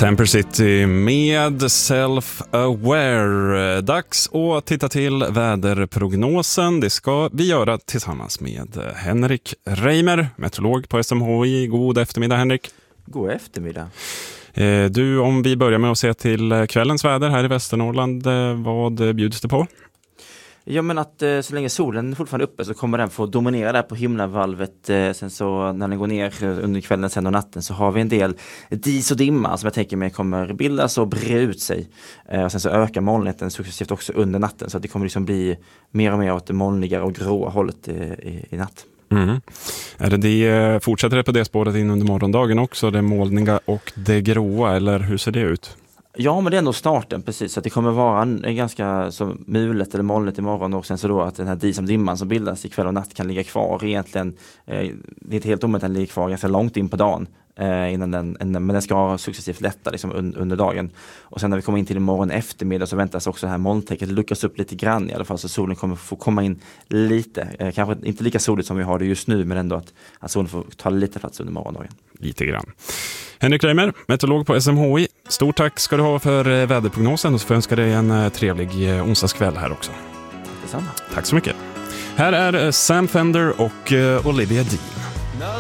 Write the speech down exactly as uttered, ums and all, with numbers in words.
Temper City med Self-Aware. Dags att titta till väderprognosen. Det ska vi göra tillsammans med Henrik Reimer, meteorolog på S M H I. God eftermiddag, Henrik. God eftermiddag. Du, om vi börjar med att se till kvällens väder här i Västernorrland, vad bjuds det på? Ja, men att eh, så länge solen är fortfarande uppe så kommer den få dominera där på himlavalvet. Eh, sen så när den går ner under kvällen sen och natten så har vi en del dis och dimma som jag tänker mig kommer bildas och bre ut sig. Eh, och sen så ökar molnigheten successivt också under natten så att det kommer liksom bli mer och mer åt det molnigare och gråa hållet i, i, i natt. Mm. Är det det, fortsätter det på det spåret in under morgondagen också, det molniga och det gråa, eller hur ser det ut? Ja, men det är ändå starten precis, så att det kommer vara en, en ganska så mulet eller molnet imorgon och sen så då att den här dis och dimman som bildas ikväll och natt kan ligga kvar egentligen, eh, det är inte helt omöjligt att den ligger kvar ganska långt in på dagen eh, innan den, en, men den ska successivt lätta liksom un, under dagen. Och sen när vi kommer in till imorgon eftermiddag så väntas också det här molntäcket luckras upp lite grann i alla fall, så solen kommer få komma in lite, eh, kanske inte lika soligt som vi har det just nu, men ändå att, att solen får ta lite plats under morgondagen. Lite grann. Henrik Reimer, meteorolog på S M H I. Stort tack ska du ha för väderprognosen och så får jag önska dig en trevlig onsdagskväll här också. Detsamma. Tack så mycket. Här är Sam Fender och Olivia Dean.